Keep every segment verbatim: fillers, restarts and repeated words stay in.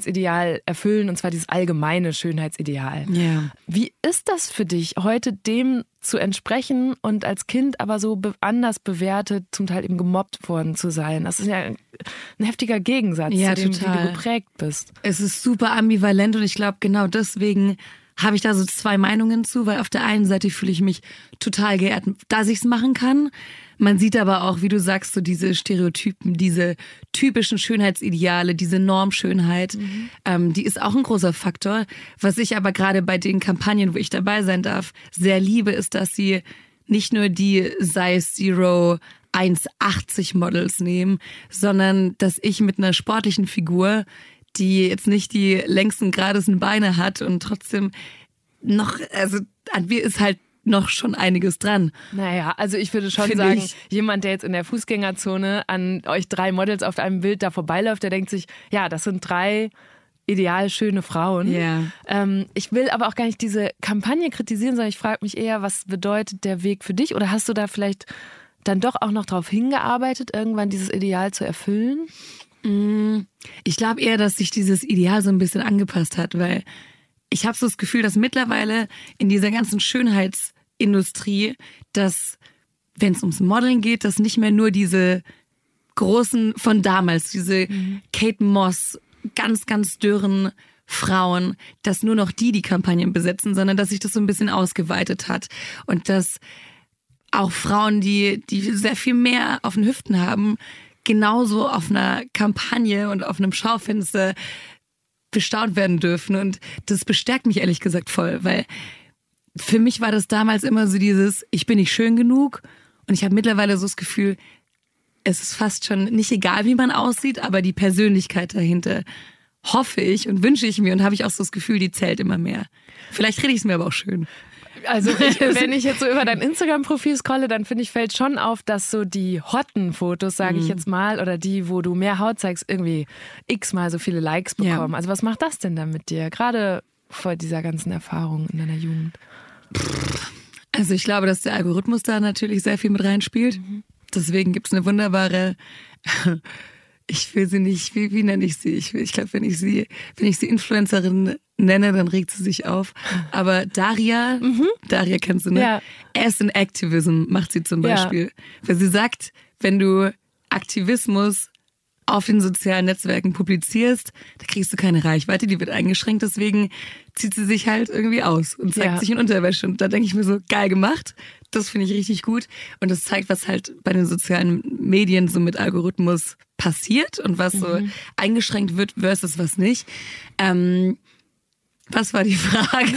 Schönheitsideal erfüllen, und zwar dieses allgemeine Schönheitsideal. Ja. Wie ist das für dich, heute dem zu entsprechen und als Kind aber so be- anders bewertet, zum Teil eben gemobbt worden zu sein? Das ist ja ein, ein heftiger Gegensatz Ja, zu dem, total. wie du geprägt bist. Es ist super ambivalent und ich glaube, genau deswegen habe ich da so zwei Meinungen zu, weil auf der einen Seite fühle ich mich total geehrt, dass ich es machen kann. Man sieht aber auch, wie du sagst, so diese Stereotypen, diese typischen Schönheitsideale, diese Normschönheit, mhm. ähm, die ist auch ein großer Faktor. Was ich aber gerade bei den Kampagnen, wo ich dabei sein darf, sehr liebe, ist, dass sie nicht nur die Size Zero eins achtzig Models nehmen, sondern dass ich mit einer sportlichen Figur, die jetzt nicht die längsten, geradesten Beine hat und trotzdem noch, also an mir ist halt noch schon einiges dran. Naja, also ich würde schon Find sagen, ich. jemand, der jetzt in der Fußgängerzone an euch drei Models auf einem Bild da vorbeiläuft, der denkt sich, ja, das sind drei ideal schöne Frauen. Ja. Ähm, ich will aber auch gar nicht diese Kampagne kritisieren, sondern ich frage mich eher, was bedeutet der Weg für dich? Oder hast du da vielleicht dann doch auch noch drauf hingearbeitet, irgendwann dieses Ideal zu erfüllen? Ich glaube eher, dass sich dieses Ideal so ein bisschen angepasst hat, weil ich habe so das Gefühl, dass mittlerweile in dieser ganzen Schönheitsindustrie, dass, wenn es ums Modeln geht, dass nicht mehr nur diese großen von damals, diese mhm. Kate Moss, ganz, ganz dürren Frauen, dass nur noch die die Kampagnen besetzen, sondern dass sich das so ein bisschen ausgeweitet hat und dass auch Frauen, die, die sehr viel mehr auf den Hüften haben, genauso auf einer Kampagne und auf einem Schaufenster bestaunt werden dürfen. Und das bestärkt mich ehrlich gesagt voll, weil für mich war das damals immer so dieses, ich bin nicht schön genug. Und ich habe mittlerweile so das Gefühl, es ist fast schon nicht egal, wie man aussieht, aber die Persönlichkeit dahinter hoffe ich und wünsche ich mir und habe ich auch so das Gefühl, die zählt immer mehr. Vielleicht rede ich es mir aber auch schön. Also ich, wenn ich jetzt so über dein Instagram-Profil scrolle, dann finde ich, fällt schon auf, dass so die hotten Fotos, sage ich jetzt mal, oder die, wo du mehr Haut zeigst, irgendwie x-mal so viele Likes bekommen. Ja. Also was macht das denn dann mit dir, gerade vor dieser ganzen Erfahrung in deiner Jugend? Also ich glaube, dass der Algorithmus da natürlich sehr viel mit reinspielt. Mhm. Deswegen gibt es eine wunderbare... Ich will sie nicht, wie, wie nenne ich sie? Ich, ich glaube, wenn ich sie, wenn ich sie Influencerin nenne, dann regt sie sich auf. Aber Daria, mhm. Daria kennst du, ne? Ja. As in Activism macht sie zum Beispiel. Ja. Weil sie sagt, wenn du Aktivismus auf den sozialen Netzwerken publizierst, da kriegst du keine Reichweite, die wird eingeschränkt, deswegen zieht sie sich halt irgendwie aus und zeigt ja. sich in Unterwäsche. Und da denke ich mir so, geil gemacht, das finde ich richtig gut. Und das zeigt, was halt bei den sozialen Medien so mit Algorithmus passiert und was mhm. so eingeschränkt wird versus was nicht. Ähm, Was war die Frage?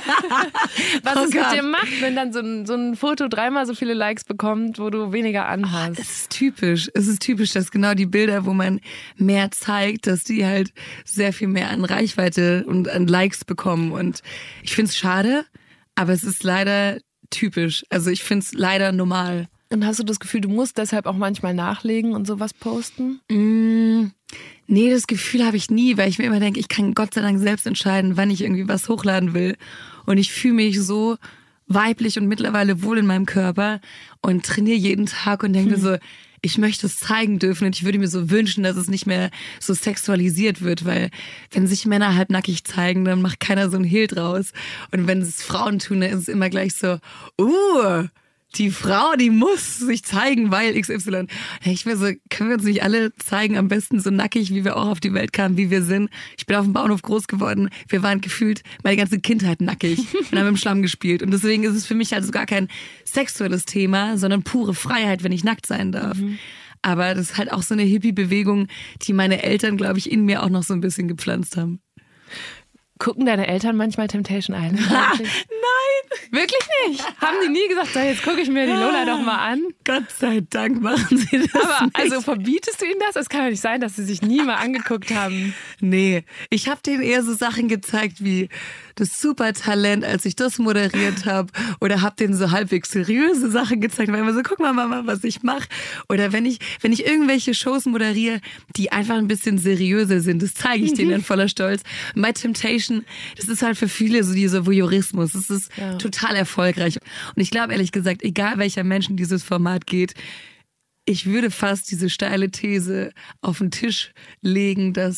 Was oh es Gott. mit dir macht, wenn dann so ein, so ein Foto dreimal so viele Likes bekommt, wo du weniger anhast. Oh, es ist typisch. Es ist typisch, dass genau die Bilder, wo man mehr zeigt, dass die halt sehr viel mehr an Reichweite und an Likes bekommen. Und ich finde es schade, aber es ist leider typisch. Also ich finde es leider normal. Und hast du das Gefühl, du musst deshalb auch manchmal nachlegen und sowas posten? Mm, nee, das Gefühl habe ich nie, weil ich mir immer denke, ich kann Gott sei Dank selbst entscheiden, wann ich irgendwie was hochladen will. Und ich fühle mich so weiblich und mittlerweile wohl in meinem Körper und trainiere jeden Tag und denke hm. mir so, ich möchte es zeigen dürfen und ich würde mir so wünschen, dass es nicht mehr so sexualisiert wird, weil wenn sich Männer halbnackig zeigen, dann macht keiner so ein Hehl draus. Und wenn es Frauen tun, dann ist es immer gleich so, uh, die Frau, die muss sich zeigen, weil X Y. Ich mir so, können wir uns nicht alle zeigen, am besten so nackig, wie wir auch auf die Welt kamen, wie wir sind. Ich bin auf dem Bauernhof groß geworden. Wir waren gefühlt meine ganze Kindheit nackig und haben im Schlamm gespielt. Und deswegen ist es für mich also gar kein sexuelles Thema, sondern pure Freiheit, wenn ich nackt sein darf. Mhm. Aber das ist halt auch so eine Hippie-Bewegung, die meine Eltern, glaube ich, in mir auch noch so ein bisschen gepflanzt haben. Gucken deine Eltern manchmal Temptation Island? Nein! Wirklich nicht? Haben die nie gesagt, so, jetzt gucke ich mir die Lola doch mal an? Gott sei Dank machen sie das Aber nicht. also verbietest du ihnen das? Es kann ja nicht sein, dass sie sich nie mal angeguckt haben. Nee, ich habe denen eher so Sachen gezeigt wie das Supertalent, als ich das moderiert habe. Oder habe denen so halbwegs seriöse Sachen gezeigt, weil immer so, guck mal Mama, was ich mache. Oder wenn ich, wenn ich irgendwelche Shows moderiere, die einfach ein bisschen seriöser sind, das zeige ich denen dann voller Stolz. Und bei Temptation, das ist halt für viele so dieser Voyeurismus. Das ist ja. total erfolgreich. Und ich glaube ehrlich gesagt, egal welcher Mensch in dieses Format geht, ich würde fast diese steile These auf den Tisch legen, dass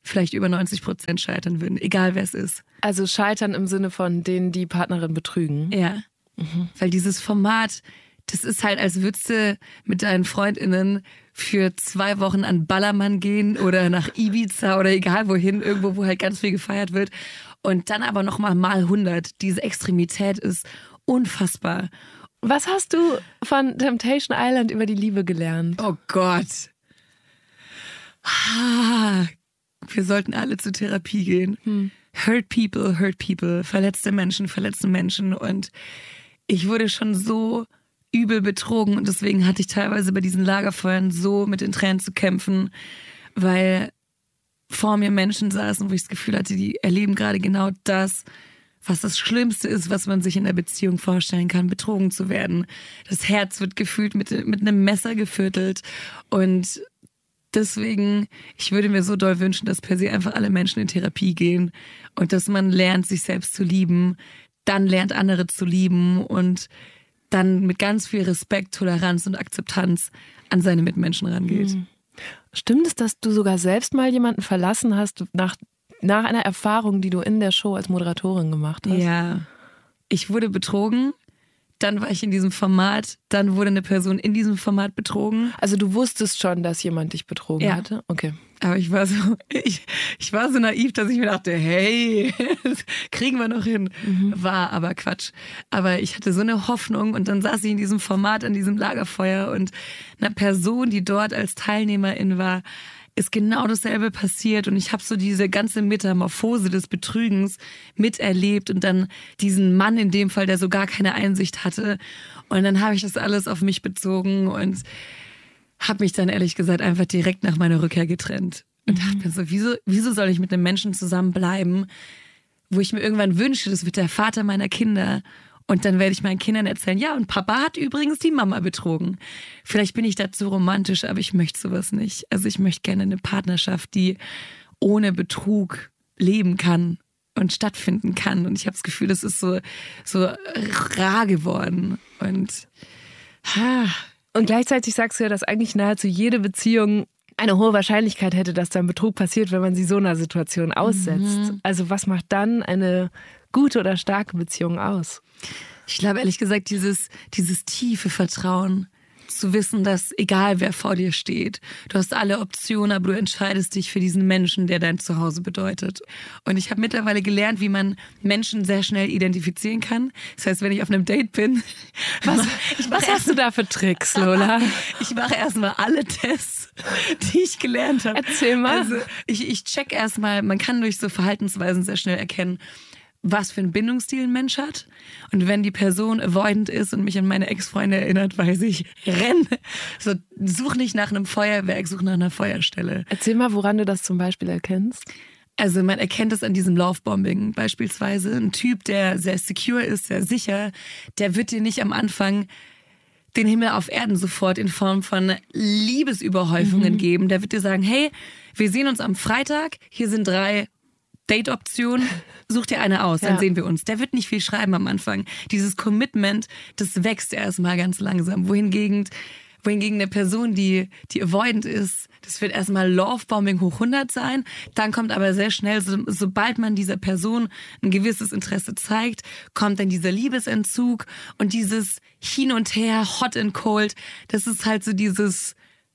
vielleicht über neunzig Prozent scheitern würden, egal wer es ist. Also scheitern im Sinne von denen, die Partnerin betrügen? Ja, mhm. Weil dieses Format, das ist halt, als würdest du mit deinen FreundInnen für zwei Wochen an Ballermann gehen oder nach Ibiza oder egal wohin, irgendwo, wo halt ganz viel gefeiert wird. Und dann aber nochmal mal hundert. Diese Extremität ist unfassbar. Was hast du von Temptation Island über die Liebe gelernt? Oh Gott. Ah, wir sollten alle zur Therapie gehen. Hm. Hurt people, hurt people. Verletzte Menschen, verletzte Menschen. Und ich wurde schon so übel betrogen und deswegen hatte ich teilweise bei diesen Lagerfeuern so mit den Tränen zu kämpfen, weil vor mir Menschen saßen, wo ich das Gefühl hatte, die erleben gerade genau das, was das Schlimmste ist, was man sich in der Beziehung vorstellen kann, betrogen zu werden. Das Herz wird gefühlt mit, mit einem Messer geviertelt und deswegen, ich würde mir so doll wünschen, dass per se einfach alle Menschen in Therapie gehen und dass man lernt, sich selbst zu lieben, dann lernt, andere zu lieben und dann mit ganz viel Respekt, Toleranz und Akzeptanz an seine Mitmenschen rangeht. Stimmt es, dass du sogar selbst mal jemanden verlassen hast nach, nach einer Erfahrung, die du in der Show als Moderatorin gemacht hast? Ja, ich wurde betrogen, dann war ich in diesem Format, dann wurde eine Person in diesem Format betrogen. Also du wusstest schon, dass jemand dich betrogen ja. hatte? Okay. Aber ich war so, ich, ich war so naiv, dass ich mir dachte, hey, das kriegen wir noch hin. Mhm. War aber Quatsch. Aber ich hatte so eine Hoffnung und dann saß ich in diesem Format an diesem Lagerfeuer und einer Person, die dort als Teilnehmerin war, ist genau dasselbe passiert und ich habe so diese ganze Metamorphose des Betrügens miterlebt und dann diesen Mann in dem Fall, der so gar keine Einsicht hatte und dann habe ich das alles auf mich bezogen und habe mich dann ehrlich gesagt einfach direkt nach meiner Rückkehr getrennt und dachte mir so, wieso, wieso soll ich mit einem Menschen zusammenbleiben, wo ich mir irgendwann wünsche, das wird der Vater meiner Kinder. Und dann werde ich meinen Kindern erzählen, ja, und Papa hat übrigens die Mama betrogen. Vielleicht bin ich dazu romantisch, aber ich möchte sowas nicht. Also ich möchte gerne eine Partnerschaft, die ohne Betrug leben kann und stattfinden kann. Und ich habe das Gefühl, das ist so, so rar geworden. Und, ha. und gleichzeitig sagst du ja, dass eigentlich nahezu jede Beziehung eine hohe Wahrscheinlichkeit hätte, dass dann Betrug passiert, wenn man sie so einer Situation aussetzt. Mhm. Also was macht dann eine gute oder starke Beziehung aus? Ich glaube ehrlich gesagt, dieses, dieses tiefe Vertrauen, zu wissen, dass egal wer vor dir steht, du hast alle Optionen, aber du entscheidest dich für diesen Menschen, der dein Zuhause bedeutet. Und ich habe mittlerweile gelernt, wie man Menschen sehr schnell identifizieren kann. Das heißt, wenn ich auf einem Date bin, was, ich was hast du da für Tricks, Lola? Ich mache erstmal alle Tests, die ich gelernt habe. Erzähl mal. Also ich, ich check erstmal, man kann durch so Verhaltensweisen sehr schnell erkennen, was für einen Bindungsstil ein Mensch hat. Und wenn die Person avoidant ist und mich an meine Ex-Freunde erinnert, weiß ich, renn. So, such nicht nach einem Feuerwerk, such nach einer Feuerstelle. Erzähl mal, woran du das zum Beispiel erkennst. Also man erkennt es an diesem Lovebombing beispielsweise. Ein Typ, der sehr secure ist, sehr sicher, der wird dir nicht am Anfang den Himmel auf Erden sofort in Form von Liebesüberhäufungen mhm. geben. Der wird dir sagen, hey, wir sehen uns am Freitag, hier sind drei Date-Option, such dir eine aus, dann ja. sehen wir uns. Der wird nicht viel schreiben am Anfang. Dieses Commitment, das wächst erstmal ganz langsam. Wohingegen, wohingegen eine Person, die, die avoidant ist, das wird erstmal Lovebombing hoch hundert sein. Dann kommt aber sehr schnell, so, sobald man dieser Person ein gewisses Interesse zeigt, kommt dann dieser Liebesentzug und dieses Hin und Her, hot and cold, das ist halt so dieses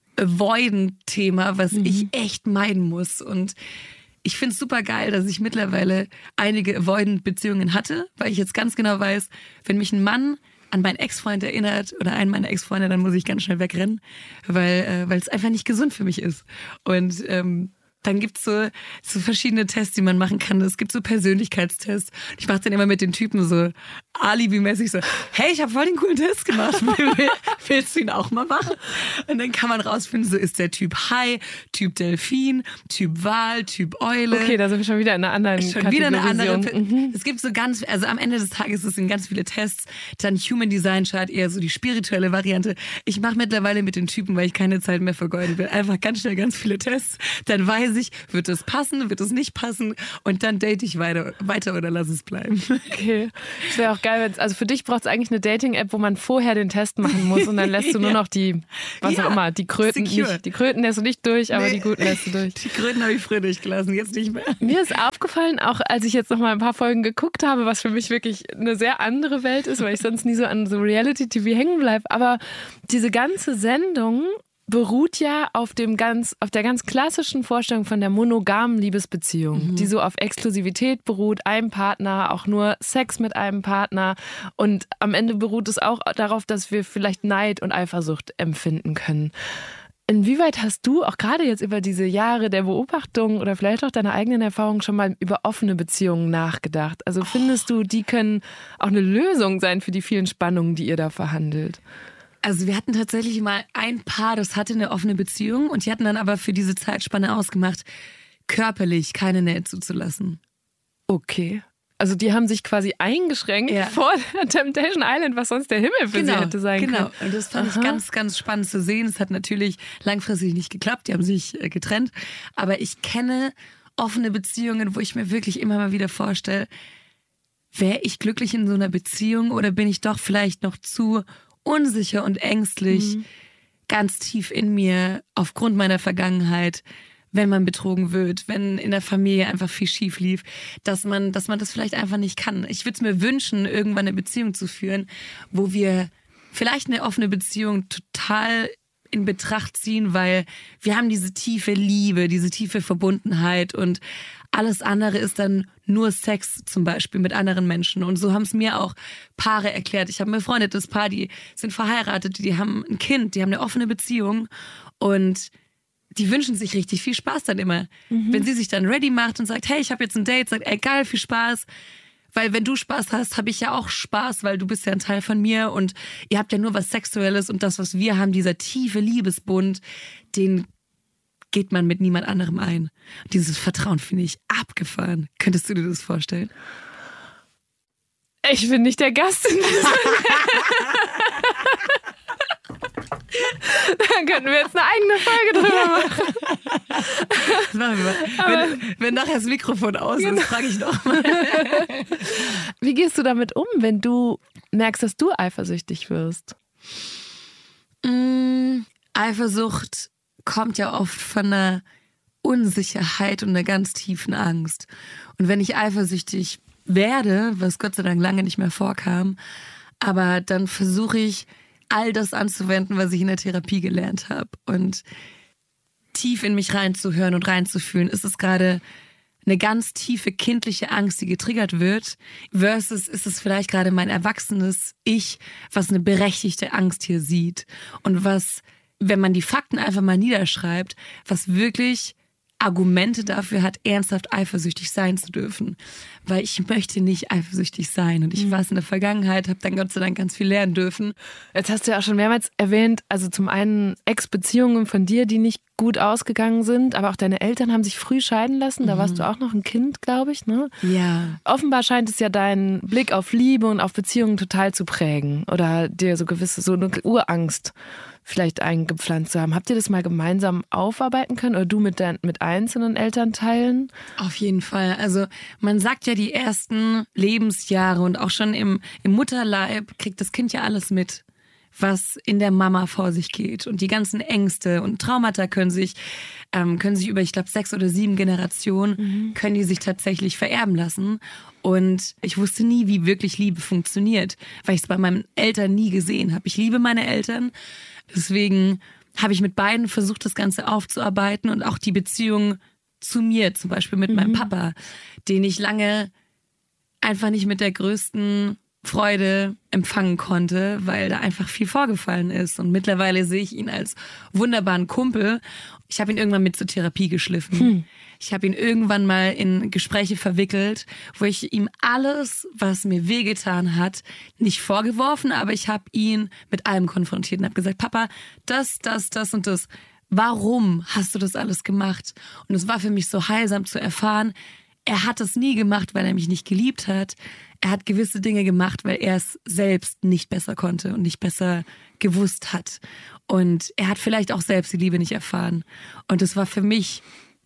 Avoidant-Thema, was mhm. ich echt meiden muss. Und ich finde es super geil, dass ich mittlerweile einige Avoidant-Beziehungen hatte, weil ich jetzt ganz genau weiß, wenn mich ein Mann an meinen Ex-Freund erinnert oder einen meiner Ex-Freunde, dann muss ich ganz schnell wegrennen, weil äh, weil es einfach nicht gesund für mich ist. Und ähm, dann gibt's so, so verschiedene Tests, die man machen kann. Es gibt so Persönlichkeitstests. Ich mache dann immer mit den Typen so alibimäßig so, hey, ich habe voll den coolen Test gemacht. Willst du ihn auch mal machen? Und dann kann man rausfinden, so ist der Typ Hai, Typ Delfin, Typ Wal, Typ Eule. Okay, da sind wir schon wieder in einer anderen Schon wieder eine andere. Mhm. Es gibt so ganz, also am Ende des Tages es sind ganz viele Tests. Dann Human Design Chart, eher so die spirituelle Variante. Ich mache mittlerweile mit den Typen, weil ich keine Zeit mehr vergeuden will, einfach ganz schnell ganz viele Tests. Dann weiß weiß ich, wird es passen, wird es nicht passen und dann date ich weiter, weiter oder lass es bleiben. Okay, das wäre auch geil, wenn's, also für dich braucht es eigentlich eine Dating-App, wo man vorher den Test machen muss und dann lässt du nur noch die, was ja, auch immer, die Kröten nicht, die Kröten lässt du nicht durch, aber nee, die guten lässt du durch. Die Kröten habe ich früher durchgelassen, jetzt nicht mehr. Mir ist aufgefallen, auch als ich jetzt noch mal ein paar Folgen geguckt habe, was für mich wirklich eine sehr andere Welt ist, weil ich sonst nie so an so Reality-T V hängen bleibe, aber diese ganze Sendung beruht ja auf dem ganz, auf der ganz klassischen Vorstellung von der monogamen Liebesbeziehung, mhm. die so auf Exklusivität beruht, einem Partner, auch nur Sex mit einem Partner. Und am Ende beruht es auch darauf, dass wir vielleicht Neid und Eifersucht empfinden können. Inwieweit hast du auch gerade jetzt über diese Jahre der Beobachtung oder vielleicht auch deine eigenen Erfahrungen schon mal über offene Beziehungen nachgedacht? Also findest du, die können auch eine Lösung sein für die vielen Spannungen, die ihr da verhandelt? Also wir hatten tatsächlich mal ein Paar, das hatte eine offene Beziehung und die hatten dann aber für diese Zeitspanne ausgemacht, körperlich keine Nähe zuzulassen. Okay. Also die haben sich quasi eingeschränkt ja. vor Temptation Island, was sonst der Himmel für genau, sie hätte sein genau. können. Genau, und das fand Aha. ich ganz, ganz spannend zu sehen. Es hat natürlich langfristig nicht geklappt, die haben sich getrennt. Aber ich kenne offene Beziehungen, wo ich mir wirklich immer mal wieder vorstelle, wäre ich glücklich in so einer Beziehung oder bin ich doch vielleicht noch zu unsicher und ängstlich, mhm. ganz tief in mir, aufgrund meiner Vergangenheit, wenn man betrogen wird, wenn in der Familie einfach viel schief lief, dass man, dass man das vielleicht einfach nicht kann. Ich würde es mir wünschen, irgendwann eine Beziehung zu führen, wo wir vielleicht eine offene Beziehung total in Betracht ziehen, weil wir haben diese tiefe Liebe, diese tiefe Verbundenheit und alles andere ist dann nur Sex zum Beispiel mit anderen Menschen. Und so haben es mir auch Paare erklärt. Ich habe ein befreundetes Paar, die sind verheiratet, die haben ein Kind, die haben eine offene Beziehung und die wünschen sich richtig viel Spaß dann immer. Mhm. Wenn sie sich dann ready macht und sagt, hey, ich habe jetzt ein Date, sagt, ey, geil, viel Spaß. Weil wenn du Spaß hast, habe ich ja auch Spaß, weil du bist ja ein Teil von mir und ihr habt ja nur was Sexuelles und das, was wir haben, dieser tiefe Liebesbund, den geht man mit niemand anderem ein. Und dieses Vertrauen finde ich abgefahren. Könntest du dir das vorstellen? Ich bin nicht der Gast in diesem Dann könnten wir jetzt eine eigene Folge drüber machen. Das machen wir mal. Wenn, wenn nachher das Mikrofon aus ist, genau. frage ich noch mal. Wie gehst du damit um, wenn du merkst, dass du eifersüchtig wirst? Mm, Eifersucht kommt ja oft von einer Unsicherheit und einer ganz tiefen Angst. Und wenn ich eifersüchtig werde, was Gott sei Dank lange nicht mehr vorkam, aber dann versuche ich, all das anzuwenden, was ich in der Therapie gelernt habe und tief in mich reinzuhören und reinzufühlen. Ist es gerade eine ganz tiefe kindliche Angst, die getriggert wird, versus ist es vielleicht gerade mein erwachsenes Ich, was eine berechtigte Angst hier sieht und was, wenn man die Fakten einfach mal niederschreibt, was wirklich Argumente dafür hat, ernsthaft eifersüchtig sein zu dürfen. Weil ich möchte nicht eifersüchtig sein. Und ich war es in der Vergangenheit, habe dann Gott sei Dank ganz viel lernen dürfen. Jetzt hast du ja auch schon mehrmals erwähnt, also zum einen Ex-Beziehungen von dir, die nicht gut ausgegangen sind, aber auch deine Eltern haben sich früh scheiden lassen. Da warst du auch noch ein Kind, glaube ich, ne? Ja. Offenbar scheint es ja deinen Blick auf Liebe und auf Beziehungen total zu prägen oder dir so gewisse, so eine Urangst vielleicht eingepflanzt zu haben. Habt ihr das mal gemeinsam aufarbeiten können oder du mit, dein, mit einzelnen Elternteilen? Auf jeden Fall. Also man sagt ja, die ersten Lebensjahre und auch schon im, im Mutterleib kriegt das Kind ja alles mit, was in der Mama vor sich geht. Und die ganzen Ängste und Traumata können sich, ähm, können sich über, ich glaube, sechs oder sieben Generationen, mhm. können die sich tatsächlich vererben lassen. Und ich wusste nie, wie wirklich Liebe funktioniert, weil ich es bei meinen Eltern nie gesehen habe. Ich liebe meine Eltern. Deswegen habe ich mit beiden versucht, das Ganze aufzuarbeiten und auch die Beziehung zu mir, zum Beispiel mit mhm. meinem Papa, den ich lange einfach nicht mit der größten Freude empfangen konnte, weil da einfach viel vorgefallen ist. Und mittlerweile sehe ich ihn als wunderbaren Kumpel. Ich habe ihn irgendwann mit zur Therapie geschliffen. Hm. Ich habe ihn irgendwann mal in Gespräche verwickelt, wo ich ihm alles, was mir wehgetan hat, nicht vorgeworfen, aber ich habe ihn mit allem konfrontiert und habe gesagt, Papa, das, das, das und das. Warum hast du das alles gemacht? Und es war für mich so heilsam zu erfahren, er hat es nie gemacht, weil er mich nicht geliebt hat. Er hat gewisse Dinge gemacht, weil er es selbst nicht besser konnte und nicht besser gewusst hat. Und er hat vielleicht auch selbst die Liebe nicht erfahren. Und es war für mich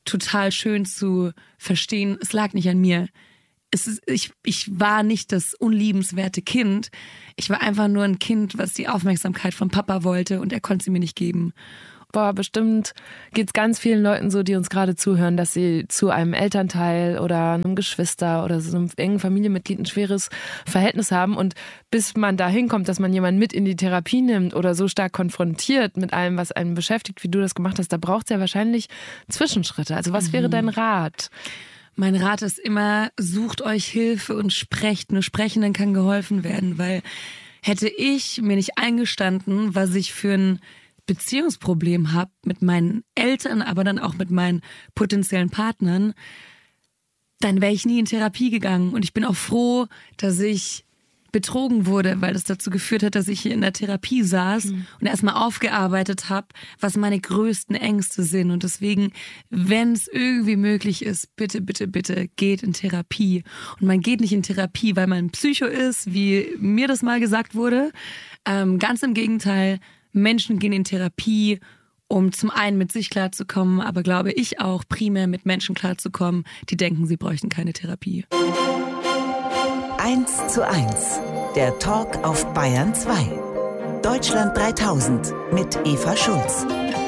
total schön zu verstehen, es lag nicht an mir. Es ist, ich, ich war nicht das unliebenswerte Kind. Ich war einfach nur ein Kind, was die Aufmerksamkeit vom Papa wollte und er konnte sie mir nicht geben. Boah, bestimmt geht's ganz vielen Leuten so, die uns gerade zuhören, dass sie zu einem Elternteil oder einem Geschwister oder so einem engen Familienmitglied ein schweres Verhältnis haben. Und bis man da hinkommt, dass man jemanden mit in die Therapie nimmt oder so stark konfrontiert mit allem, was einen beschäftigt, wie du das gemacht hast, da braucht's ja wahrscheinlich Zwischenschritte. Also was mhm. wäre dein Rat? Mein Rat ist immer, sucht euch Hilfe und sprecht. Nur sprechen, dann kann geholfen werden. Weil hätte ich mir nicht eingestanden, was ich für ein Beziehungsproblem habe mit meinen Eltern, aber dann auch mit meinen potenziellen Partnern, dann wäre ich nie in Therapie gegangen. Und ich bin auch froh, dass ich betrogen wurde, weil das dazu geführt hat, dass ich hier in der Therapie saß mhm. und erstmal aufgearbeitet habe, was meine größten Ängste sind. Und deswegen, wenn es irgendwie möglich ist, bitte, bitte, bitte geht in Therapie. Und man geht nicht in Therapie, weil man ein Psycho ist, wie mir das mal gesagt wurde. Ähm, ganz im Gegenteil, Menschen gehen in Therapie, um zum einen mit sich klarzukommen, aber glaube ich auch primär mit Menschen klarzukommen, die denken, sie bräuchten keine Therapie. eins zu eins, der Talk auf Bayern zwei. Deutschland dreitausend mit Eva Schulz.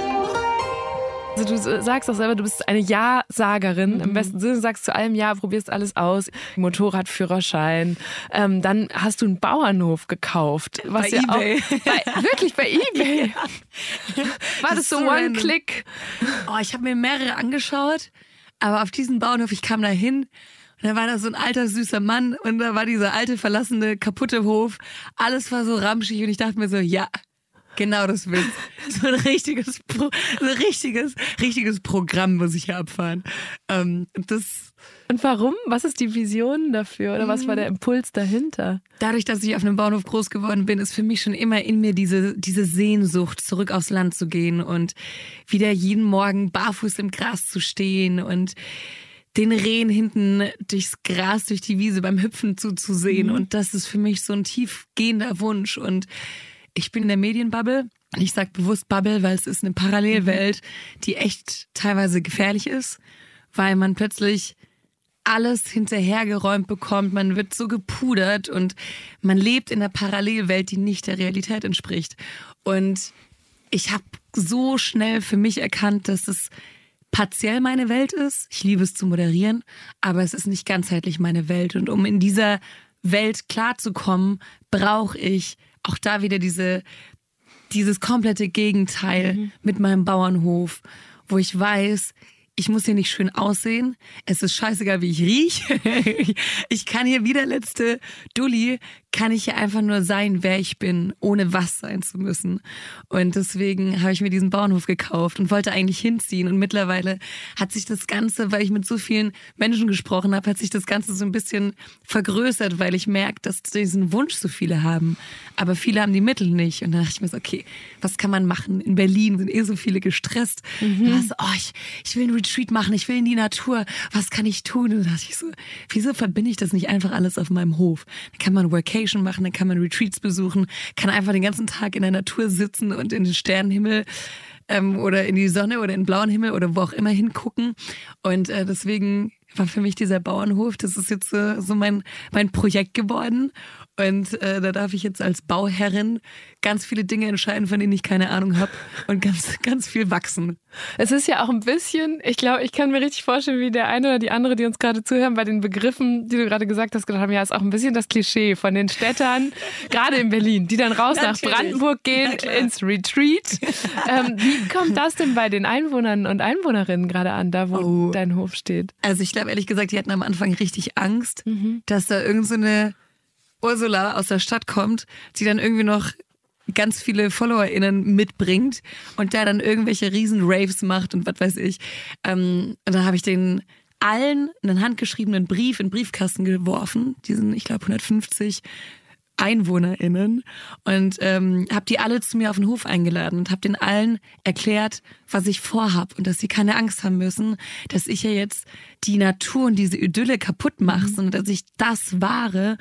Also du sagst auch selber, du bist eine Ja-Sagerin. Mhm. Im besten Sinne sagst zu allem Ja, probierst alles aus. Motorradführerschein. Ähm, dann hast du einen Bauernhof gekauft. Was bei ja eBay. Auch, bei, wirklich, bei eBay? Ja. War das, das so One-Click? Oh, ich habe mir mehrere angeschaut, aber auf diesen Bauernhof, ich kam da hin und da war da so ein alter, süßer Mann und da war dieser alte, verlassene, kaputte Hof. Alles war so ramschig und ich dachte mir so, ja, genau das willst. So ein richtiges, Pro, so ein richtiges, richtiges Programm muss ich hier abfahren. Ähm, das Und warum? Was ist die Vision dafür? Oder was war der Impuls dahinter? Dadurch, dass ich auf einem Bauernhof groß geworden bin, ist für mich schon immer in mir diese, diese Sehnsucht, zurück aufs Land zu gehen und wieder jeden Morgen barfuß im Gras zu stehen und den Rehen hinten durchs Gras, durch die Wiese beim Hüpfen zuzusehen. Mhm. Und das ist für mich so ein tiefgehender Wunsch. Und ich bin in der Medienbubble. Ich sage bewusst Bubble, weil es ist eine Parallelwelt, die echt teilweise gefährlich ist, weil man plötzlich alles hinterhergeräumt bekommt. Man wird so gepudert und man lebt in einer Parallelwelt, die nicht der Realität entspricht. Und ich habe so schnell für mich erkannt, dass es partiell meine Welt ist. Ich liebe es zu moderieren, aber es ist nicht ganzheitlich meine Welt. Und um in dieser Welt klarzukommen, brauche ich auch da wieder diese, dieses komplette Gegenteil mhm. mit meinem Bauernhof, wo ich weiß, ich muss hier nicht schön aussehen. Es ist scheißegal, wie ich rieche. Ich kann hier wie der letzte Dulli, kann ich hier einfach nur sein, wer ich bin, ohne was sein zu müssen. Und deswegen habe ich mir diesen Bauernhof gekauft und wollte eigentlich hinziehen. Und mittlerweile hat sich das Ganze, weil ich mit so vielen Menschen gesprochen habe, hat sich das Ganze so ein bisschen vergrößert, weil ich merke, dass diesen Wunsch so viele haben. Aber viele haben die Mittel nicht. Und dann dachte ich mir so, okay, was kann man machen? In Berlin sind eh so viele gestresst. Mhm. Da so, oh, ich, ich will einen Retreat machen, ich will in die Natur. Was kann ich tun? Und dann dachte ich so, wieso verbinde ich das nicht einfach alles auf meinem Hof? Dann kann man Workation machen, dann kann man Retreats besuchen, kann einfach den ganzen Tag in der Natur sitzen und in den Sternenhimmel ähm, oder in die Sonne oder in den blauen Himmel oder wo auch immer hingucken. Und äh, deswegen war für mich dieser Bauernhof, das ist jetzt äh, so mein, mein Projekt geworden. Und äh, da darf ich jetzt als Bauherrin ganz viele Dinge entscheiden, von denen ich keine Ahnung habe und ganz, ganz viel wachsen. Es ist ja auch ein bisschen, ich glaube, ich kann mir richtig vorstellen, wie der eine oder die andere, die uns gerade zuhören, bei den Begriffen, die du gerade gesagt hast, gedacht haben, ja, ist auch ein bisschen das Klischee von den Städtern, gerade in Berlin, die dann raus Natürlich. nach Brandenburg gehen, ins Retreat. ähm, wie kommt das denn bei den Einwohnern und Einwohnerinnen gerade an, da wo oh. dein Hof steht? Also ich glaube, ehrlich gesagt, die hatten am Anfang richtig Angst, mhm. dass da irgend so eine Ursula aus der Stadt kommt, die dann irgendwie noch ganz viele FollowerInnen mitbringt und der dann irgendwelche riesen Raves macht und was weiß ich. Ähm, und dann habe ich den allen einen handgeschriebenen Brief in den Briefkasten geworfen, diesen, ich glaube, hundertfünfzig EinwohnerInnen und ähm, habe die alle zu mir auf den Hof eingeladen und habe den allen erklärt, was ich vorhab und dass sie keine Angst haben müssen, dass ich ja jetzt die Natur und diese Idylle kaputt mache, mhm. sondern dass ich das wahre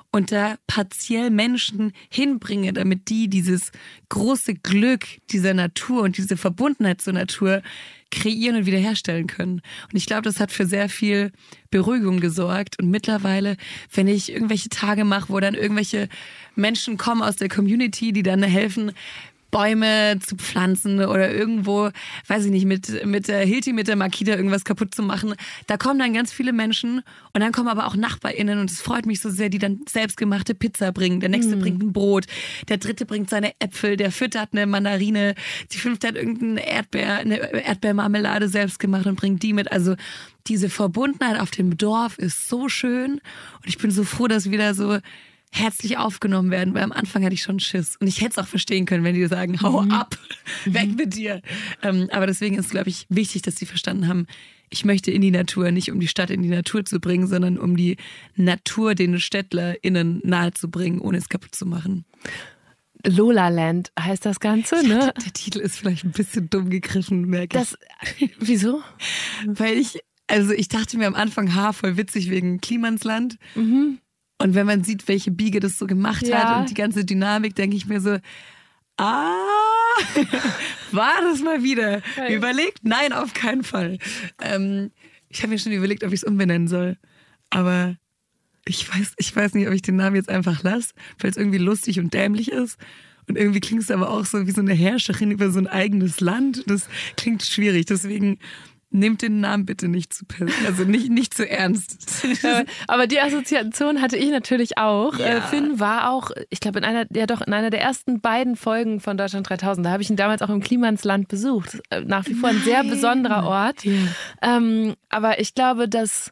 und da partiell Menschen hinbringe, damit die dieses große Glück dieser Natur und diese Verbundenheit zur Natur kreieren und wiederherstellen können. Und ich glaube, das hat für sehr viel Beruhigung gesorgt. Und mittlerweile, wenn ich irgendwelche Tage mache, wo dann irgendwelche Menschen kommen aus der Community, die dann helfen, Bäume zu pflanzen oder irgendwo, weiß ich nicht, mit, mit der Hilti, mit der Makita irgendwas kaputt zu machen. Da kommen dann ganz viele Menschen und dann kommen aber auch NachbarInnen und es freut mich so sehr, die dann selbstgemachte Pizza bringen. Der nächste mm. bringt ein Brot, der dritte bringt seine Äpfel, der vierte hat eine Mandarine, die fünfte hat irgendeine Erdbeer, eine Erdbeermarmelade selbst gemacht und bringt die mit. Also diese Verbundenheit auf dem Dorf ist so schön und ich bin so froh, dass wieder so herzlich aufgenommen werden, weil am Anfang hatte ich schon Schiss. Und ich hätte es auch verstehen können, wenn die sagen, hau mhm. ab, weg mit dir. Ähm, aber deswegen ist es, glaube ich, wichtig, dass sie verstanden haben, ich möchte in die Natur, nicht um die Stadt in die Natur zu bringen, sondern um die Natur den StädtlerInnen nahe zu bringen, ohne es kaputt zu machen. Lola Land heißt das Ganze, ne? Ja, der Titel ist vielleicht ein bisschen dumm gegriffen, merke ich. Das, wieso? Weil ich, also ich dachte mir am Anfang, ha, voll witzig wegen Klimansland. Mhm. Und wenn man sieht, welche Biege das so gemacht ja. hat und die ganze Dynamik, denke ich mir so, ah, war das mal wieder Hey. überlegt? Nein, auf keinen Fall. Ähm, ich habe mir schon überlegt, ob ich es umbenennen soll. Aber ich weiß, ich weiß nicht, ob ich den Namen jetzt einfach lasse, weil es irgendwie lustig und dämlich ist. Und irgendwie klingt es aber auch so wie so eine Herrscherin über so ein eigenes Land. Das klingt schwierig, deswegen nehmt den Namen bitte nicht zu also nicht, nicht zu ernst. Aber die Assoziation hatte ich natürlich auch. Ja. Finn war auch, ich glaube, in einer, ja doch, in einer der ersten beiden Folgen von Deutschland dreitausend. Da habe ich ihn damals auch im Klimansland besucht. Nach wie vor ein sehr besonderer Ort. Ja. Ähm, aber ich glaube, dass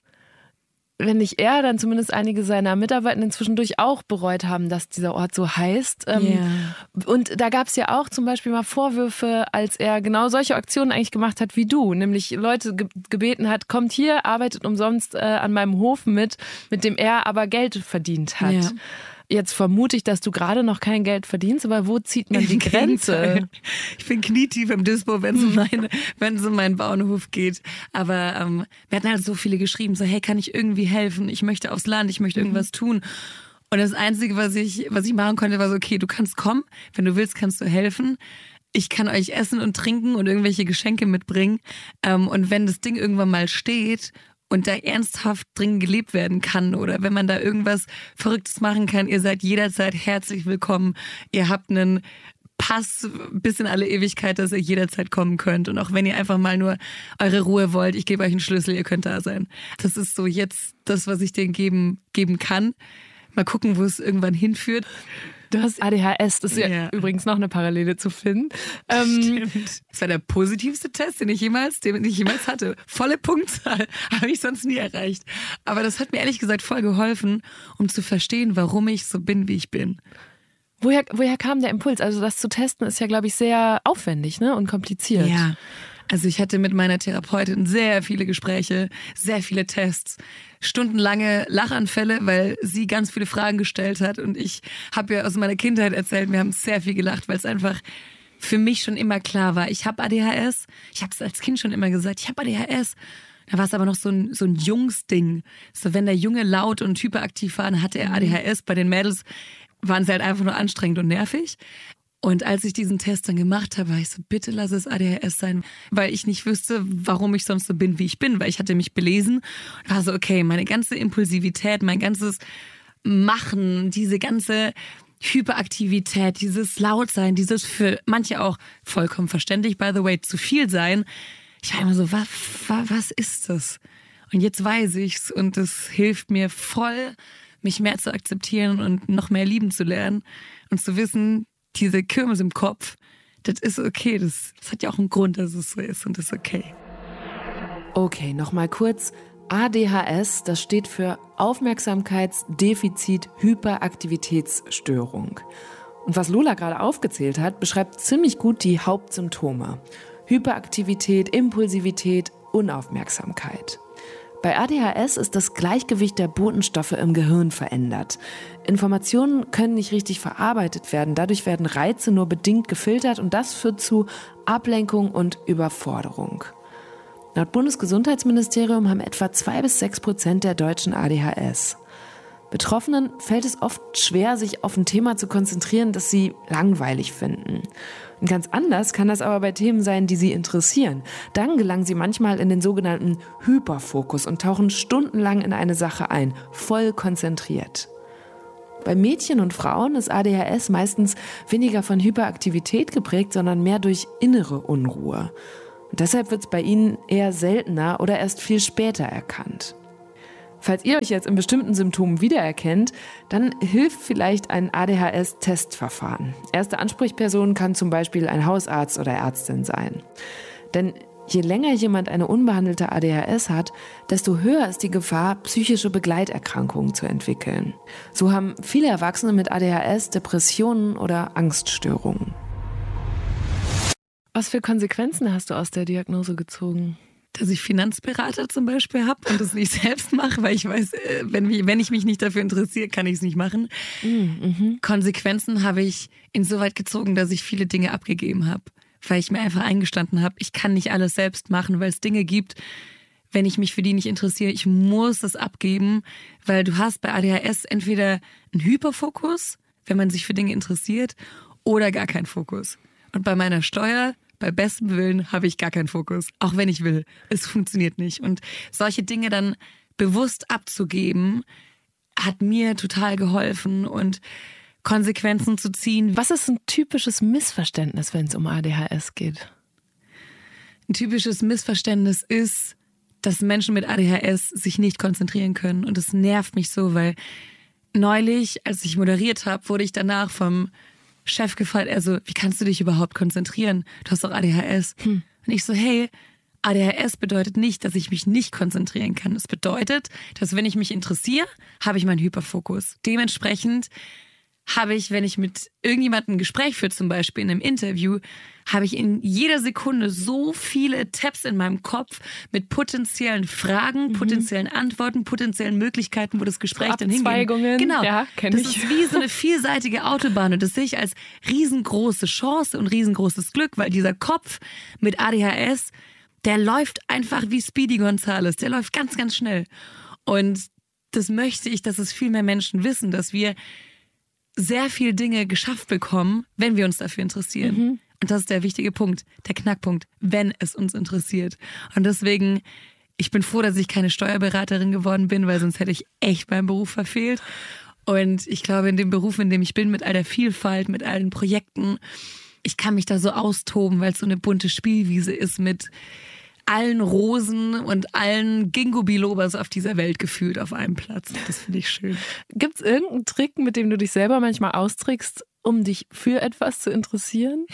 wenn nicht er, dann zumindest einige seiner Mitarbeitenden zwischendurch auch bereut haben, dass dieser Ort so heißt. Ähm, yeah. Und da gab es ja auch zum Beispiel mal Vorwürfe, als er genau solche Aktionen eigentlich gemacht hat wie du, nämlich Leute ge- gebeten hat, kommt hier, arbeitet umsonst äh, an meinem Hof mit, mit dem er aber Geld verdient hat. Yeah. Jetzt vermute ich, dass du gerade noch kein Geld verdienst, aber wo zieht man die Grenze? Ich bin knietief im Dispo, wenn es um, meine, wenn es um meinen Bauernhof geht. Aber ähm, wir hatten halt so viele geschrieben, so hey, kann ich irgendwie helfen? Ich möchte aufs Land, ich möchte irgendwas tun. Und das Einzige, was ich, was ich machen konnte, war so, okay, du kannst kommen, wenn du willst, kannst du helfen. Ich kann euch essen und trinken und irgendwelche Geschenke mitbringen. Ähm, und wenn das Ding irgendwann mal steht und da ernsthaft drin gelebt werden kann oder wenn man da irgendwas Verrücktes machen kann, ihr seid jederzeit herzlich willkommen. Ihr habt einen Pass bis in alle Ewigkeit, dass ihr jederzeit kommen könnt. Und auch wenn ihr einfach mal nur eure Ruhe wollt, ich gebe euch einen Schlüssel, ihr könnt da sein. Das ist so jetzt das, was ich denen geben, geben kann. Mal gucken, wo es irgendwann hinführt. Du hast A D H S, das ist ja, ja übrigens noch eine Parallele zu Finn. Ähm, Stimmt. Das war der positivste Test, den ich jemals, den ich jemals hatte. Volle Punktzahl habe ich sonst nie erreicht. Aber das hat mir ehrlich gesagt voll geholfen, um zu verstehen, warum ich so bin, wie ich bin. Woher, woher kam der Impuls? Also das zu testen ist ja, glaube ich, sehr aufwendig, ne? Und kompliziert. Ja. Also ich hatte mit meiner Therapeutin sehr viele Gespräche, sehr viele Tests, stundenlange Lachanfälle, weil sie ganz viele Fragen gestellt hat und ich habe ja aus meiner Kindheit erzählt, wir haben sehr viel gelacht, weil es einfach für mich schon immer klar war, ich habe A D H S, ich habe es als Kind schon immer gesagt, ich habe A D H S. Da war es aber noch so ein, so ein Jungsding. So, wenn der Junge laut und hyperaktiv war, dann hatte er A D H S. Bei den Mädels waren sie halt einfach nur anstrengend und nervig. Und als ich diesen Test dann gemacht habe, war ich so, bitte lass es A D H S sein, weil ich nicht wüsste, warum ich sonst so bin, wie ich bin, weil ich hatte mich belesen und war so, okay, meine ganze Impulsivität, mein ganzes Machen, diese ganze Hyperaktivität, dieses Lautsein, dieses für manche auch vollkommen verständlich, by the way, zu viel sein. Ich war immer so, was, was ist das? Und jetzt weiß ich's und es hilft mir voll, mich mehr zu akzeptieren und noch mehr lieben zu lernen und zu wissen, diese Kirmes im Kopf, das ist okay. Das, das hat ja auch einen Grund, dass es so ist und das ist okay. Okay, nochmal kurz. A D H S, das steht für Aufmerksamkeitsdefizit-Hyperaktivitätsstörung. Und was Lola gerade aufgezählt hat, beschreibt ziemlich gut die Hauptsymptome. Hyperaktivität, Impulsivität, Unaufmerksamkeit. Bei A D H S ist das Gleichgewicht der Botenstoffe im Gehirn verändert. Informationen können nicht richtig verarbeitet werden, dadurch werden Reize nur bedingt gefiltert und das führt zu Ablenkung und Überforderung. Laut Bundesgesundheitsministerium haben etwa zwei bis sechs Prozent der Deutschen A D H S. Betroffenen fällt es oft schwer, sich auf ein Thema zu konzentrieren, das sie langweilig finden. Und ganz anders kann das aber bei Themen sein, die sie interessieren. Dann gelangen sie manchmal in den sogenannten Hyperfokus und tauchen stundenlang in eine Sache ein, voll konzentriert. Bei Mädchen und Frauen ist A D H S meistens weniger von Hyperaktivität geprägt, sondern mehr durch innere Unruhe. Und deshalb wird es bei ihnen eher seltener oder erst viel später erkannt. Falls ihr euch jetzt in bestimmten Symptomen wiedererkennt, dann hilft vielleicht ein A D H S-Testverfahren. Erste Ansprechperson kann zum Beispiel ein Hausarzt oder Ärztin sein. Denn je länger jemand eine unbehandelte A D H S hat, desto höher ist die Gefahr, psychische Begleiterkrankungen zu entwickeln. So haben viele Erwachsene mit A D H S Depressionen oder Angststörungen. Was für Konsequenzen hast du aus der Diagnose gezogen? Dass ich Finanzberater zum Beispiel habe und das nicht selbst mache, weil ich weiß, wenn, wenn ich mich nicht dafür interessiere, kann ich es nicht machen. Mhm. Konsequenzen habe ich insoweit gezogen, dass ich viele Dinge abgegeben habe, weil ich mir einfach eingestanden habe, ich kann nicht alles selbst machen, weil es Dinge gibt, wenn ich mich für die nicht interessiere, ich muss es abgeben, weil du hast bei A D H S entweder einen Hyperfokus, wenn man sich für Dinge interessiert, oder gar keinen Fokus. Und bei meiner Steuer, bei bestem Willen, habe ich gar keinen Fokus. Auch wenn ich will. Es funktioniert nicht. Und solche Dinge dann bewusst abzugeben, hat mir total geholfen und Konsequenzen zu ziehen. Was ist ein typisches Missverständnis, wenn es um A D H S geht? Ein typisches Missverständnis ist, dass Menschen mit A D H S sich nicht konzentrieren können. Und das nervt mich so, weil neulich, als ich moderiert habe, wurde ich danach vom Chef gefragt, also wie kannst du dich überhaupt konzentrieren? Du hast doch A D H S. Hm. Und ich so, hey, A D H S bedeutet nicht, dass ich mich nicht konzentrieren kann. Es bedeutet, dass wenn ich mich interessiere, habe ich meinen Hyperfokus. Dementsprechend habe ich, wenn ich mit irgendjemandem ein Gespräch führe, zum Beispiel in einem Interview, habe ich in jeder Sekunde so viele Tabs in meinem Kopf mit potenziellen Fragen, mhm. potenziellen Antworten, potenziellen Möglichkeiten, wo das Gespräch so dann hingeht. Genau, ja, kenn das ich. ist wie so eine vielseitige Autobahn und das sehe ich als riesengroße Chance und riesengroßes Glück, weil dieser Kopf mit A D H S, der läuft einfach wie Speedy Gonzales, der läuft ganz, ganz schnell. Und das möchte ich, dass es viel mehr Menschen wissen, dass wir sehr viel Dinge geschafft bekommen, wenn wir uns dafür interessieren. Mhm. Und das ist der wichtige Punkt, der Knackpunkt, wenn es uns interessiert. Und deswegen, ich bin froh, dass ich keine Steuerberaterin geworden bin, weil sonst hätte ich echt meinen Beruf verfehlt. Und ich glaube, in dem Beruf, in dem ich bin, mit all der Vielfalt, mit allen Projekten, ich kann mich da so austoben, weil es so eine bunte Spielwiese ist mit allen Rosen und allen Ginkgo-Bilobas auf dieser Welt gefühlt auf einem Platz. Das finde ich schön. Gibt es irgendeinen Trick, mit dem du dich selber manchmal austrickst, um dich für etwas zu interessieren?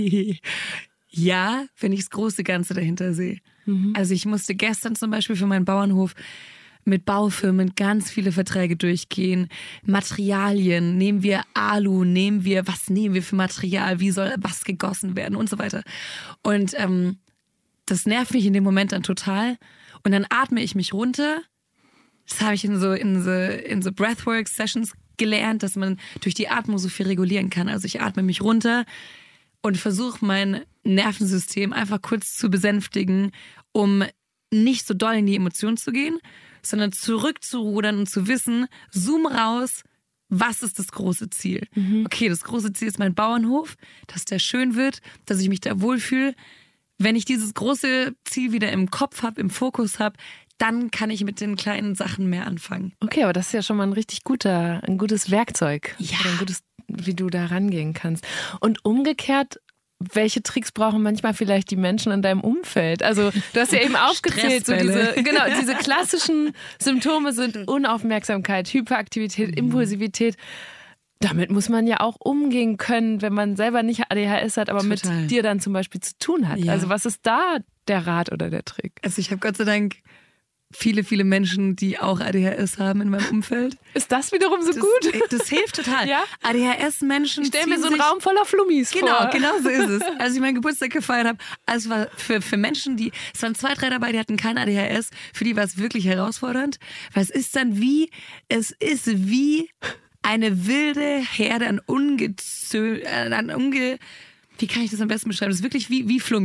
Ja, wenn ich das große Ganze dahinter sehe. Mhm. Also ich musste gestern zum Beispiel für meinen Bauernhof mit Baufirmen ganz viele Verträge durchgehen. Materialien, nehmen wir Alu, nehmen wir, was nehmen wir für Material, wie soll was gegossen werden und so weiter. Und ähm, das nervt mich in dem Moment dann total. Und dann atme ich mich runter. Das habe ich in so, in so, in so Breathwork-Sessions gelernt, dass man durch die Atmung so viel regulieren kann. Also ich atme mich runter und versuche mein Nervensystem einfach kurz zu besänftigen, um nicht so doll in die Emotionen zu gehen, sondern zurückzurudern und zu wissen, zoom raus, was ist das große Ziel? Mhm. Okay, das große Ziel ist mein Bauernhof, dass der schön wird, dass ich mich da wohlfühle. Wenn ich dieses große Ziel wieder im Kopf habe, im Fokus habe, dann kann ich mit den kleinen Sachen mehr anfangen. Okay, aber das ist ja schon mal ein richtig guter, ein gutes Werkzeug. Ja. Ein gutes, wie du da rangehen kannst. Und umgekehrt, welche Tricks brauchen manchmal vielleicht die Menschen in deinem Umfeld? Also du hast ja eben aufgezählt, so diese, genau, diese klassischen Symptome sind Unaufmerksamkeit, Hyperaktivität, mhm. Impulsivität. Damit muss man ja auch umgehen können, wenn man selber nicht A D H S hat, aber Total. Mit dir dann zum Beispiel zu tun hat. Ja. Also was ist da der Rat oder der Trick? Also ich habe Gott sei Dank viele, viele Menschen, die auch A D H S haben in meinem Umfeld. Ist das wiederum so das, gut? Das hilft total. Ja? A D H S-Menschen Ich stelle mir so einen Raum voller Flummis genau, vor. Genau, genau so ist es. Als ich meinen Geburtstag gefeiert habe, also es war für, für Menschen, die, es waren zwei, drei dabei, die hatten kein A D H S, für die war es wirklich herausfordernd, weil es ist dann wie, es ist wie eine wilde Herde an Ungezö... an Unge... Wie kann ich das am besten beschreiben? Das ist wirklich wie, wie Flummis.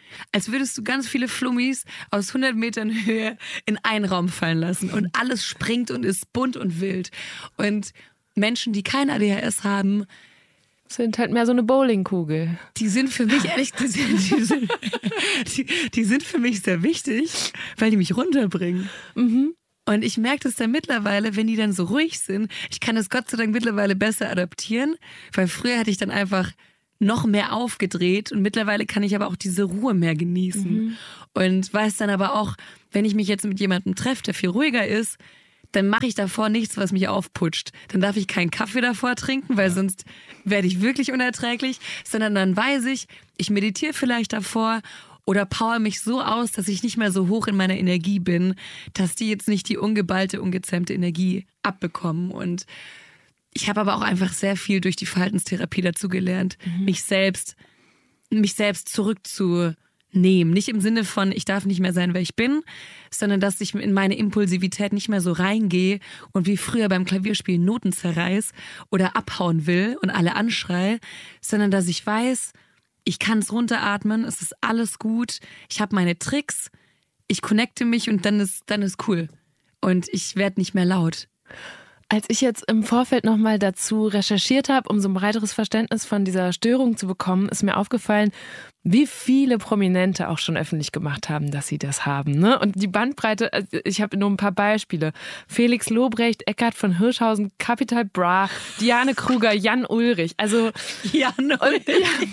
Als würdest du ganz viele Flummis aus hundert Metern Höhe in einen Raum fallen lassen und alles springt und ist bunt und wild. Und Menschen, die kein A D H S haben, sind halt mehr so eine Bowlingkugel. Die sind für mich ehrlich, die sind, die, sind, die, die sind für mich sehr wichtig, weil die mich runterbringen. Mhm. Und ich merke das dann mittlerweile, wenn die dann so ruhig sind. Ich kann das Gott sei Dank mittlerweile besser adaptieren, weil früher hatte ich dann einfach noch mehr aufgedreht und mittlerweile kann ich aber auch diese Ruhe mehr genießen. Mhm. Und weiß dann aber auch, wenn ich mich jetzt mit jemandem treffe, der viel ruhiger ist, dann mache ich davor nichts, was mich aufputscht. Dann darf ich keinen Kaffee davor trinken, weil sonst werde ich wirklich unerträglich, sondern dann weiß ich, ich meditiere vielleicht davor oder power mich so aus, dass ich nicht mehr so hoch in meiner Energie bin, dass die jetzt nicht die ungeballte, ungezähmte Energie abbekommen. Und ich habe aber auch einfach sehr viel durch die Verhaltenstherapie dazu gelernt, mhm. mich selbst, mich selbst zurückzunehmen. Nicht im Sinne von, ich darf nicht mehr sein, wer ich bin, sondern dass ich in meine Impulsivität nicht mehr so reingehe und wie früher beim Klavierspielen Noten zerreiß oder abhauen will und alle anschreie, sondern dass ich weiß, ich kann es runteratmen, es ist alles gut, ich habe meine Tricks, ich connecte mich und dann ist, dann ist cool. Und ich werde nicht mehr laut. Als ich jetzt im Vorfeld nochmal dazu recherchiert habe, um so ein breiteres Verständnis von dieser Störung zu bekommen, ist mir aufgefallen, wie viele Prominente auch schon öffentlich gemacht haben, dass sie das haben. Ne? Und die Bandbreite, ich habe nur ein paar Beispiele. Felix Lobrecht, Eckhard von Hirschhausen, Capital Bra, Diane Kruger, Jan Ulrich. Also Jan Ulrich. Und,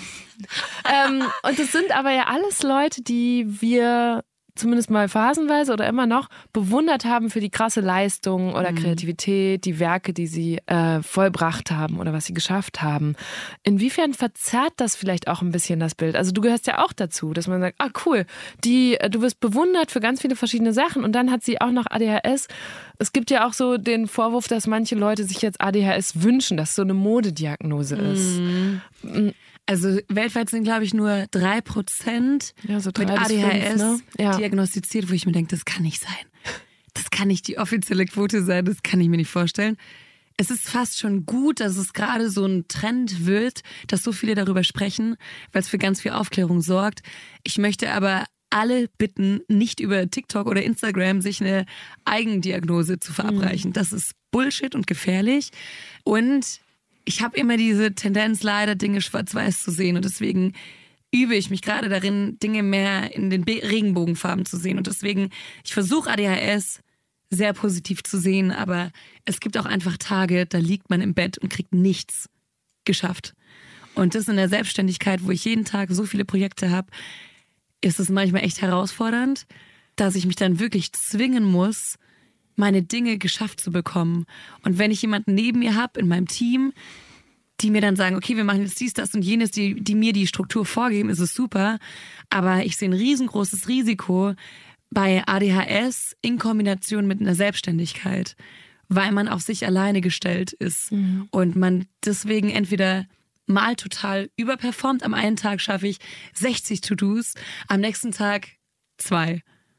ja, ähm, und das sind aber ja alles Leute, die wir zumindest mal phasenweise oder immer noch bewundert haben für die krasse Leistung oder mhm. Kreativität, die Werke, die sie äh, vollbracht haben oder was sie geschafft haben. Inwiefern verzerrt das vielleicht auch ein bisschen das Bild? Also du gehörst ja auch dazu, dass man sagt, ah cool, die, du wirst bewundert für ganz viele verschiedene Sachen und dann hat sie auch noch A D H S. Es gibt ja auch so den Vorwurf, dass manche Leute sich jetzt A D H S wünschen, dass es so eine Modediagnose ist. Mhm. Also weltweit sind, glaube ich, nur drei Prozent ja, so mit A D H S fünf, ne? Ja. diagnostiziert, wo ich mir denke, das kann nicht sein. Das kann nicht die offizielle Quote sein, das kann ich mir nicht vorstellen. Es ist fast schon gut, dass es gerade so ein Trend wird, dass so viele darüber sprechen, weil es für ganz viel Aufklärung sorgt. Ich möchte aber alle bitten, nicht über TikTok oder Instagram sich eine Eigendiagnose zu verabreichen. Mhm. Das ist Bullshit und gefährlich. Und ich habe immer diese Tendenz, leider Dinge schwarz-weiß zu sehen und deswegen übe ich mich gerade darin, Dinge mehr in den Be- Regenbogenfarben zu sehen und deswegen, ich versuche A D H S sehr positiv zu sehen, aber es gibt auch einfach Tage, da liegt man im Bett und kriegt nichts geschafft. Und das in der Selbstständigkeit, wo ich jeden Tag so viele Projekte habe, ist es manchmal echt herausfordernd, dass ich mich dann wirklich zwingen muss, meine Dinge geschafft zu bekommen. Und wenn ich jemanden neben mir habe in meinem Team, die mir dann sagen, okay, wir machen jetzt dies, das und jenes, die, die mir die Struktur vorgeben, ist es super. Aber ich sehe ein riesengroßes Risiko bei A D H S in Kombination mit einer Selbstständigkeit, weil man auf sich alleine gestellt ist. Mhm. Und man deswegen entweder mal total überperformt. Am einen Tag schaffe ich sechzig To-Dos, am nächsten Tag zwei.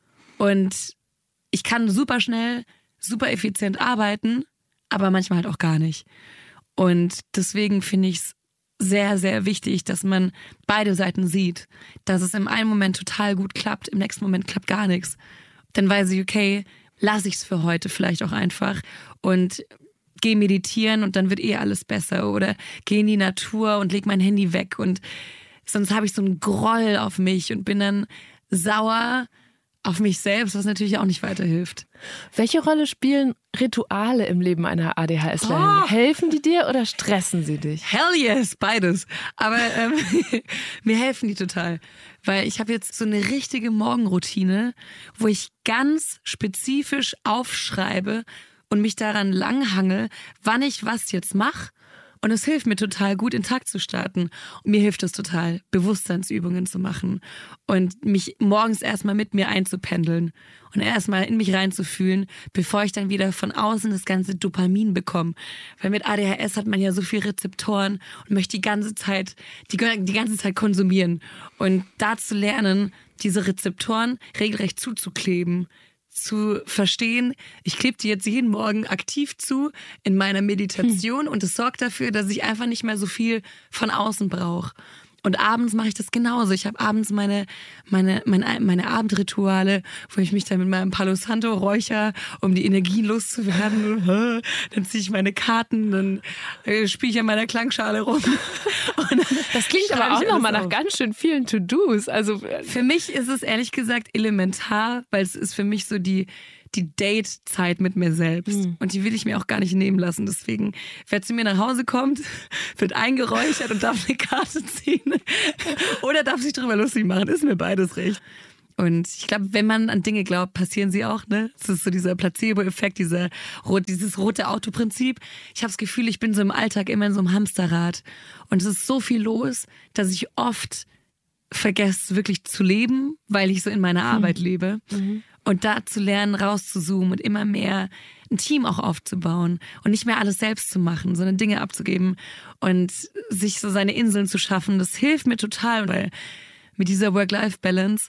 Und ich kann super schnell, super effizient arbeiten, aber manchmal halt auch gar nicht. Und deswegen finde ich es sehr, sehr wichtig, dass man beide Seiten sieht. Dass es im einen Moment total gut klappt, im nächsten Moment klappt gar nichts. Dann weiß ich, okay, lasse ich es für heute vielleicht auch einfach und gehe meditieren und dann wird eh alles besser. Oder gehe in die Natur und leg mein Handy weg. Und sonst habe ich so einen Groll auf mich und bin dann sauer auf mich selbst, was natürlich auch nicht weiterhilft. Welche Rolle spielen Rituale im Leben einer A D H S-Lerin? Oh. Helfen die dir oder stressen sie dich? Hell yes, beides. Aber ähm, mir helfen die total. Weil ich habe jetzt so eine richtige Morgenroutine, wo ich ganz spezifisch aufschreibe und mich daran langhangel, wann ich was jetzt mache. Und es hilft mir total gut, in den Tag zu starten. Und mir hilft es total, Bewusstseinsübungen zu machen und mich morgens erstmal mit mir einzupendeln und erstmal in mich reinzufühlen, bevor ich dann wieder von außen das ganze Dopamin bekomme. Weil mit A D H S hat man ja so viele Rezeptoren und möchte die ganze Zeit, die, die ganze Zeit konsumieren. Und da zu lernen, diese Rezeptoren regelrecht zuzukleben, zu verstehen, ich klebe die jetzt jeden Morgen aktiv zu in meiner Meditation hm. und es sorgt dafür, dass ich einfach nicht mehr so viel von außen brauche. Und abends mache ich das genauso. Ich habe abends meine, meine, meine, meine Abendrituale, wo ich mich dann mit meinem Palo Santo räucher, um die Energien loszuwerden. Dann ziehe ich meine Karten, dann spiele ich an meiner Klangschale rum. Und das klingt aber auch nochmal nach ganz schön vielen To-Dos. Also für mich ist es ehrlich gesagt elementar, weil es ist für mich so die die Date-Zeit mit mir selbst. Mhm. Und die will ich mir auch gar nicht nehmen lassen. Deswegen, wer zu mir nach Hause kommt, wird eingeräuchert und darf eine Karte ziehen. Oder darf sich drüber lustig machen. Ist mir beides recht. Und ich glaube, wenn man an Dinge glaubt, passieren sie auch. Ne? Das ist so dieser Placebo-Effekt, dieser, dieses rote Auto-Prinzip. Ich habe das Gefühl, ich bin so im Alltag immer in so einem Hamsterrad. Und es ist so viel los, dass ich oft vergesse, wirklich zu leben, weil ich so in meiner Arbeit mhm. lebe. Mhm. Und da zu lernen, rauszuzoomen und immer mehr ein Team auch aufzubauen und nicht mehr alles selbst zu machen, sondern Dinge abzugeben und sich so seine Inseln zu schaffen, das hilft mir total, weil mit dieser Work-Life-Balance,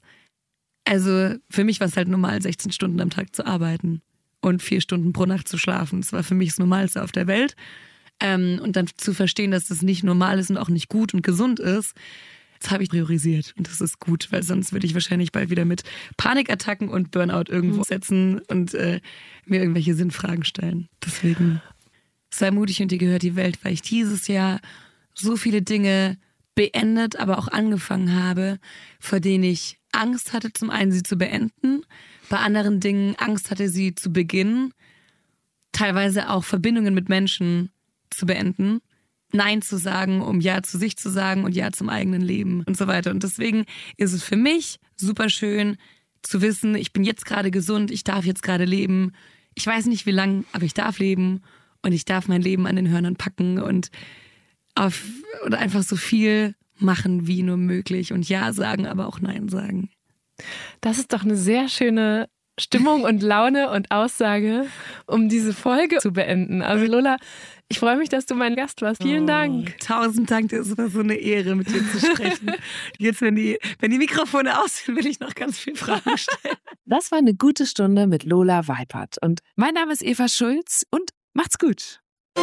also für mich war es halt normal, sechzehn Stunden am Tag zu arbeiten und vier Stunden pro Nacht zu schlafen. Das war für mich das Normalste auf der Welt. Ähm, und dann zu verstehen, dass das nicht normal ist und auch nicht gut und gesund ist, das habe ich priorisiert und das ist gut, weil sonst würde ich wahrscheinlich bald wieder mit Panikattacken und Burnout irgendwo setzen und äh, mir irgendwelche Sinnfragen stellen. Deswegen sei mutig und dir gehört die Welt, weil ich dieses Jahr so viele Dinge beendet, aber auch angefangen habe, vor denen ich Angst hatte, zum einen sie zu beenden, bei anderen Dingen Angst hatte, sie zu beginnen, teilweise auch Verbindungen mit Menschen zu beenden. Nein zu sagen, um Ja zu sich zu sagen und Ja zum eigenen Leben und so weiter. Und deswegen ist es für mich super schön zu wissen, ich bin jetzt gerade gesund, ich darf jetzt gerade leben. Ich weiß nicht wie lang, aber ich darf leben und ich darf mein Leben an den Hörnern packen und auf oder einfach so viel machen wie nur möglich und Ja sagen, aber auch Nein sagen. Das ist doch eine sehr schöne Stimmung und Laune und Aussage, um diese Folge zu beenden. Also Lola, ich freue mich, dass du mein Gast warst. Vielen oh, Dank. Tausend Dank, das war so eine Ehre, mit dir zu sprechen. Jetzt, wenn die, wenn die Mikrofone aus sind, will ich noch ganz viele Fragen stellen. Das war eine gute Stunde mit Lola Weipert. Und mein Name ist Eva Schulz und macht's gut.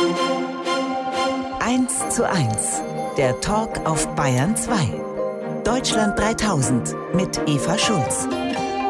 eins zu eins, der Talk auf Bayern zwei. Deutschland dreitausend mit Eva Schulz.